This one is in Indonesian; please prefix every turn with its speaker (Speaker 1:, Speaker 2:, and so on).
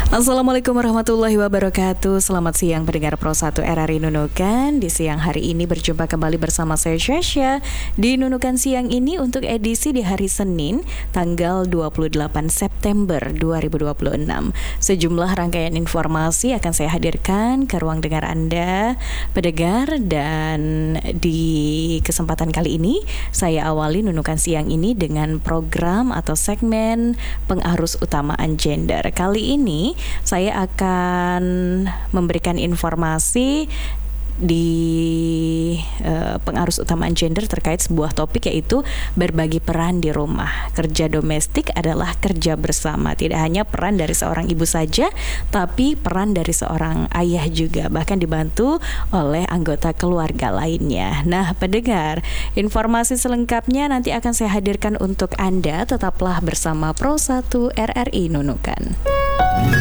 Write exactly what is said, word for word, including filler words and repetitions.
Speaker 1: Assalamualaikum warahmatullahi wabarakatuh. Selamat siang pendengar Pro satu R R I Nunukan. Di siang hari ini berjumpa kembali bersama saya Syasha di Nunukan siang ini untuk edisi di hari Senin tanggal dua puluh delapan September dua ribu dua puluh enam. Sejumlah rangkaian informasi akan saya hadirkan ke ruang dengar Anda pendengar, dan di kesempatan kali ini saya awali Nunukan siang ini dengan program atau segmen pengarus utamaan gender. Kali ini saya akan memberikan informasi di uh, pengarus utamaan gender terkait sebuah topik, yaitu berbagi peran di rumah. Kerja domestik adalah kerja bersama, tidak hanya peran dari seorang ibu saja, tapi peran dari seorang ayah juga, bahkan dibantu oleh anggota keluarga lainnya. Nah, pendengar, informasi selengkapnya nanti akan saya hadirkan untuk Anda. Tetaplah bersama Pro satu R R I Nunukan.